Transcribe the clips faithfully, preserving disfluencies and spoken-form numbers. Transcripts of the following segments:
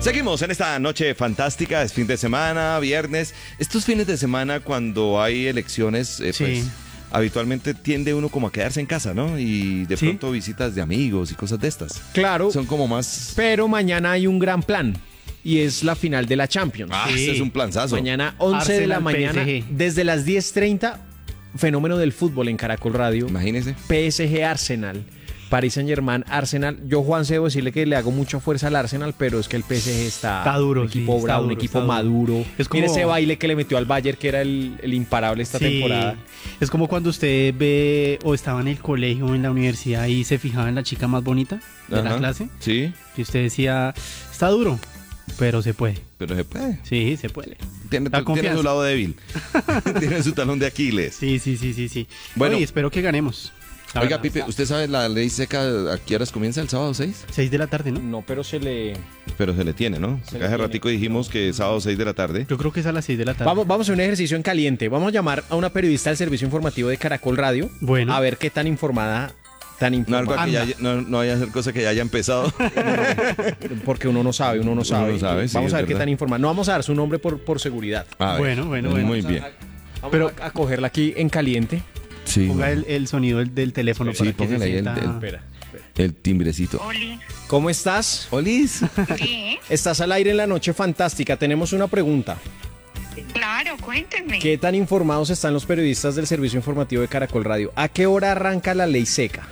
Seguimos en esta noche fantástica, es fin de semana, viernes. Estos fines de semana cuando hay elecciones, eh, Sí. pues habitualmente tiende uno como a quedarse en casa, ¿no? Y de Sí. pronto visitas de amigos y cosas de estas. Claro, Son como más... pero mañana hay un gran plan y es la final de la Champions. Ah, Sí. este es un planzazo. Mañana once de la Arsenal, mañana, P S G. desde las diez treinta, fenómeno del fútbol en Caracol Radio. Imagínese. P S G Arsenal, Paris Saint Germain Arsenal. Yo, Juan, debo decirle que le hago mucha fuerza al Arsenal, pero es que el P S G está, Está duro, un equipo sí, está bravo, un duro, equipo está duro. maduro. Es como- Mire ese baile que le metió al Bayern, que era el, el imparable esta Sí, temporada. es como cuando usted ve o estaba en el colegio o en la universidad y se fijaba en la chica más bonita de la Ajá. clase Sí, y usted decía, está duro, pero se puede. pero se puede. Sí, se puede. Tiene, Da tiene confianza. su lado débil. Tiene su talón de Aquiles. Sí, sí, sí, sí, sí. Bueno. Bueno, y espero que ganemos. la Oiga, verdad. Pipe, ¿usted sabe la ley seca a qué horas comienza el sábado seis? Seis de la tarde, ¿no? No, pero se le... Pero se le tiene, ¿no? Se le Acá hace tiene. ratico dijimos que sábado seis de la tarde. Yo creo que es a las seis de la tarde. Vamos, vamos a un ejercicio en caliente. Vamos a llamar a una periodista del servicio informativo de Caracol Radio. Bueno. A ver qué tan informada, tan No, algo informada. que ya, Anda. haya- no, no vaya a ser cosa que ya haya empezado. Porque uno no sabe, uno no sabe. no sabe, sí, vamos es a ver qué verdad. tan informada. No vamos a dar su nombre por, por seguridad. A ver. Bueno, bueno, bueno. Muy bien. Vamos Pero- a, a cogerla aquí en caliente. Sí. Ponga el, el sonido del, del teléfono Sí, para que se póngale ahí el- sienta... el- Espera. El timbrecito. Oli, ¿Cómo estás? Olis. sí, Estás al aire en la noche fantástica. Tenemos una pregunta. claro, cuéntenme. ¿Qué tan informados están los periodistas del servicio informativo de Caracol Radio? ¿A qué hora arranca la ley seca?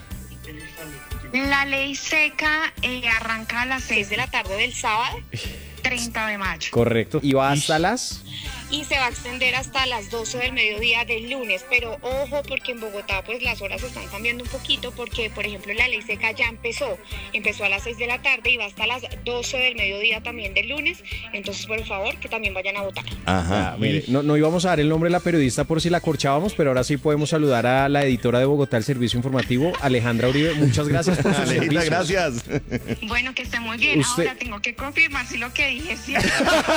La ley seca eh, arranca a las seis de la tarde del sábado, treinta de mayo. Correcto. ¿Y va hasta las...? Y se va a extender hasta las doce del mediodía del lunes. Pero ojo, porque en Bogotá pues las horas están cambiando un poquito. Porque, por ejemplo, la ley seca ya empezó. Empezó a las seis de la tarde y va hasta las doce del mediodía también del lunes. Entonces, por favor, que también vayan a votar. Ajá. Ah, mire, no, no íbamos a dar el nombre de la periodista por si la corchábamos, pero ahora sí podemos saludar a la editora de Bogotá del Servicio Informativo, Alejandra Uribe. Muchas gracias por sus Alejita, servicios. gracias. Bueno, que esté muy bien. Usted- Ahora tengo que confirmar si lo que dije es cierto.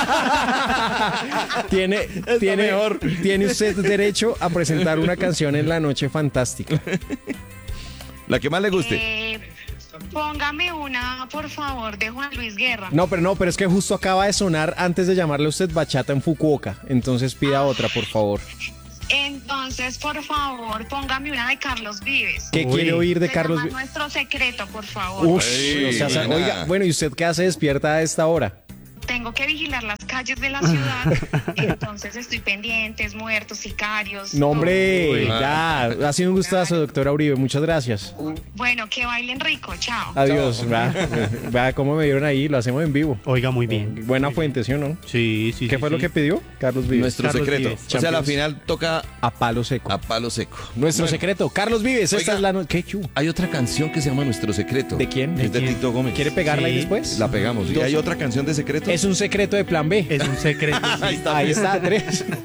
Tiene, tiene, mejor. tiene usted derecho a presentar una canción en la noche fantástica. La que más le guste. Eh, póngame una, por favor, de Juan Luis Guerra. No, pero no, pero es que justo acaba de sonar antes de llamarle a usted bachata en Fukuoka. Entonces pida otra, por favor. Entonces, por favor, póngame una de Carlos Vives. ¿Qué Uy. quiere oír de Se Carlos? llama Vi- Nuestro Secreto, por favor. Uf, Ay, o sea, buena. oiga, bueno, ¿y usted qué hace despierta a esta hora? Tengo que vigilar las calles de la ciudad. Entonces estoy pendientes, muertos, sicarios. No, hombre, Uy. ya. Ha sido un gustazo, doctora Uribe. Muchas gracias. todo. Bueno, que bailen rico. Chao. Adiós. Va, va, cómo me vieron ahí. Lo hacemos en vivo. Oiga, muy bien. Buena fuente, ¿sí o no? Sí, sí, ¿Qué sí, fue lo sí. que pidió Carlos Vives? Nuestro Carlos secreto. Vives. O sea, la Champions. final toca A palo seco. a palo seco. Nuestro Bueno, secreto. Carlos Vives, esta Oiga. es la noche. ¿Qué chu? Hay otra canción que se llama Nuestro Secreto. ¿De quién? Es de ¿De quién? Tito Gómez. ¿Quiere pegarla ahí Sí. después? La pegamos. ¿Y hay otra canción de secreto? Es un secreto de plan B. Es un secreto. sí. Ahí está, tres.